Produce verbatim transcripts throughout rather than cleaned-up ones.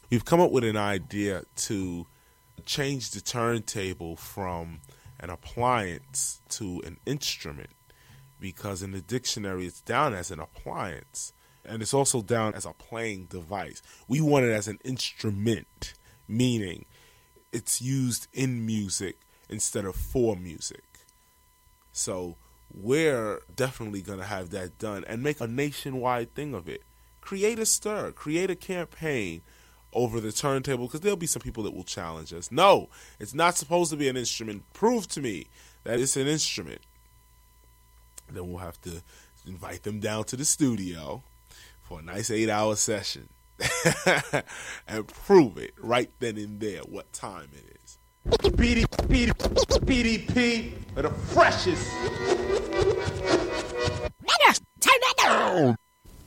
We've come up with an idea to change the turntable from an appliance to an instrument, because in the dictionary it's down as an appliance, and it's also down as a playing device. We want it as an instrument, meaning it's used in music instead of for music. So we're definitely going to have that done and make a nationwide thing of it. Create a stir, create a campaign over the turntable, because there'll be some people that will challenge us. No, it's not supposed to be an instrument. Prove to me that it's an instrument. Then we'll have to invite them down to the studio for a nice eight-hour session and prove it right then and there what time it is. B D P, B D P are the freshest. Turn that down.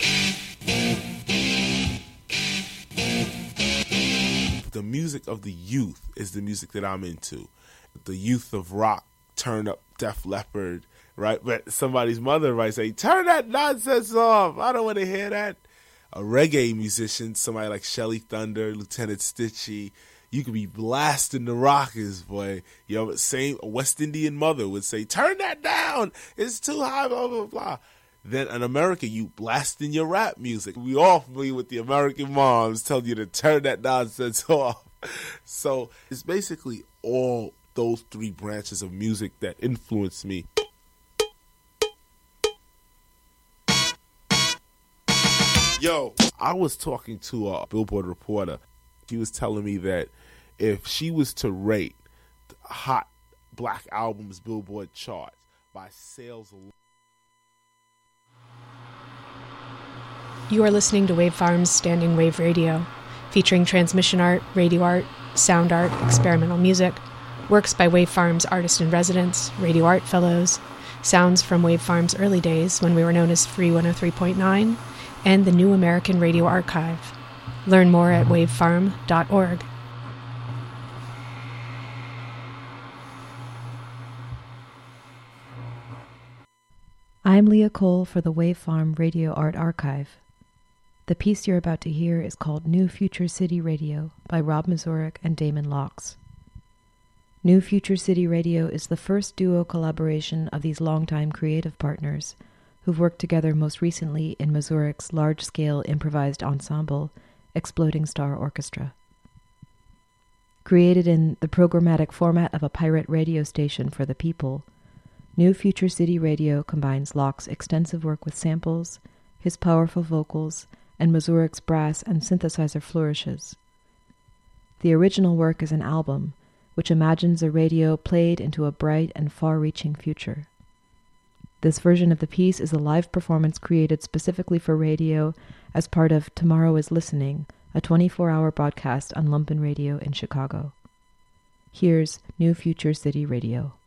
The music of the youth is the music that I'm into. The youth of rock, turn up Def Leppard, right? But somebody's mother might say, turn that nonsense off. I don't want to hear that. A reggae musician, somebody like Shelly Thunder, Lieutenant Stitchie, you could be blasting the rockers, boy. You know, same a West Indian mother would say, turn that down. It's too high, blah, blah, blah. Then in America, you blasting your rap music. We all familiar with the American moms telling you to turn that nonsense off. So it's basically all those three branches of music that influence me. Yo, I was talking to a Billboard reporter. She was telling me that if she was to rate hot black albums Billboard charts by sales alone. You are listening to Wave Farm's Standing Wave Radio, featuring transmission art, radio art, sound art, experimental music, works by Wave Farm's artist-in-residence, radio art fellows, sounds from Wave Farm's early days when we were known as Free one oh three point nine, and the New American Radio Archive. Learn more at wavefarm dot org. I'm Leah Cole for the Wave Farm Radio Art Archive. The piece you're about to hear is called New Future City Radio by Rob Mazurek and Damon Locks. New Future City Radio is the first duo collaboration of these longtime creative partners who've worked together most recently in Mazurek's large-scale improvised ensemble, Exploding Star Orchestra. Created in the programmatic format of a pirate radio station for the people, New Future City Radio combines Locke's extensive work with samples, his powerful vocals, and Mazurek's brass and synthesizer flourishes. The original work is an album, which imagines a radio played into a bright and far-reaching future. This version of the piece is a live performance created specifically for radio as part of Tomorrow is Listening, a twenty-four hour broadcast on Lumpen Radio in Chicago. Here's New Future City Radio.